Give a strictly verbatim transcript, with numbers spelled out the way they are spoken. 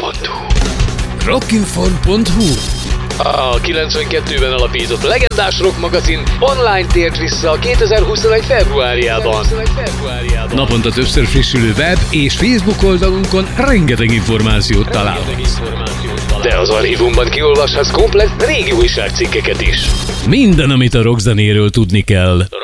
pont hu. Rockinform pont hu. A kilencvenkettőben alapított legendás rock magazin online tért vissza kétezer-huszonegy februárjában. Naponta többször frissülő web és Facebook oldalunkon rengeteg információt találhatsz. De az archívumban kiolvashatsz komplett régi újságcikkeket is. Minden, amit a rockzenéről tudni kell.